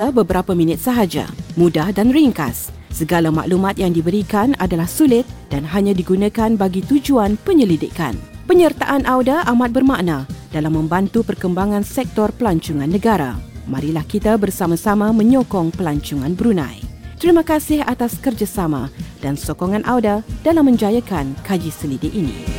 Auda beberapa minit sahaja, mudah dan ringkas. Segala maklumat yang diberikan adalah sulit dan hanya digunakan bagi tujuan penyelidikan. Penyertaan Auda amat bermakna dalam membantu perkembangan sektor pelancongan negara. Marilah kita bersama-sama menyokong pelancongan Brunei. Terima kasih atas kerjasama dan sokongan Auda dalam menjayakan kaji selidik ini.